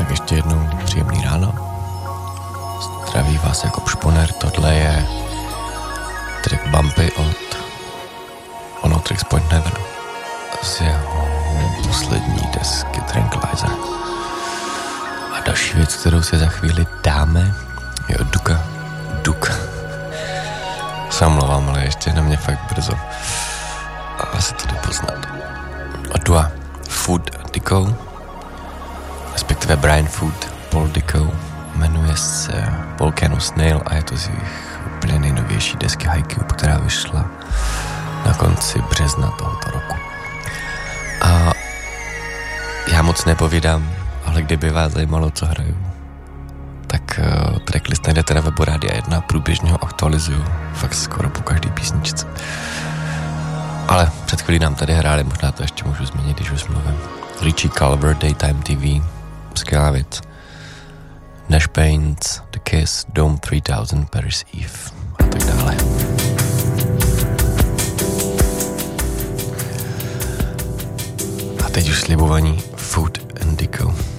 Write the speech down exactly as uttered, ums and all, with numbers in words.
Tak ještě jednou příjemný ráno. Zdraví vás Jakub Šponer, tohle je track Bumpy od Ono Tricks Point Never z jeho poslední desky Tranquilizer. A další věc, kterou si za chvíli dáme, je od Duka. Duk. Se omlouvám, ale ještě na mě fakt brzo. A asi to jde poznat. Od Dua Food Dicko, respektive Brian Food, Paul Dicko, jmenuje se Volcano Snail a je to z jejich úplně nejnovější desky Haiku, která vyšla na konci března tohoto roku. A já moc nepovídám, ale kdyby vás zajímalo, co hraju, tak uh, tracklist najdete na webu Rádia jedna, průběžně ho aktualizuju fakt skoro po každý písničce. Ale před chvílí nám tady hráli, možná to ještě můžu změnit, když už mluvím. Richie Culver, Daytime T V, skvělá věc. Nash Paints, The Kiss, Dome tři tisíc, Paris Eve a tak dále. A teď už slibovaní Food and Dicko.